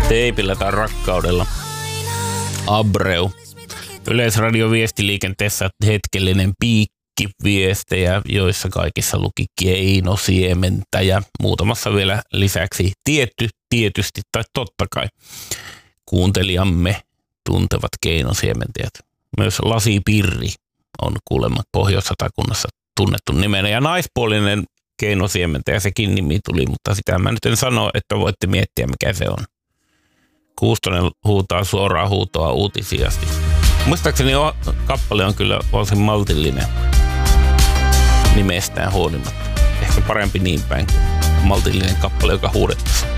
Teipillä tai rakkaudella. Abreu. Yleisradio viestiliikenteessä hetkellinen piikki viestejä, joissa kaikissa luki keinosiementä ja muutamassa vielä lisäksi tietysti tai totta kai. Kuuntelijamme tuntevat keinosiementäjät. Myös lasipirri on kuulemma Pohjois-Satakunnassa tunnettu nimenä ja naispuolinen keinosiementäjä, sekin nimi tuli, mutta sitä mä nyt en sano, että voitte miettiä mikä se on. Kuustonen huutaa suoraa huutoa uutisiasti. Muistaakseni kappale on kyllä varsin maltillinen nimestään huolimatta. Ehkä parempi niin päin kuin maltillinen kappale, joka huudettaisiin.